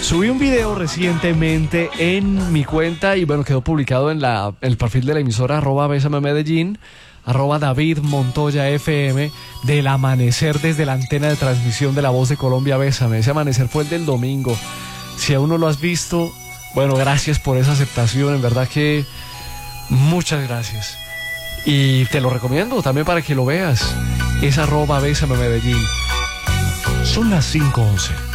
Subí un video recientemente en mi cuenta y bueno, quedó publicado en el perfil de la emisora @BésameMedellín, @David Montoya FM, del amanecer desde la antena de transmisión de La Voz de Colombia Bésame. Ese amanecer fue el del domingo. Si aún no lo has visto, bueno, gracias por esa aceptación, en verdad que muchas gracias. Y te lo recomiendo también para que lo veas. Es @BésameMedellín. Son las 5:11.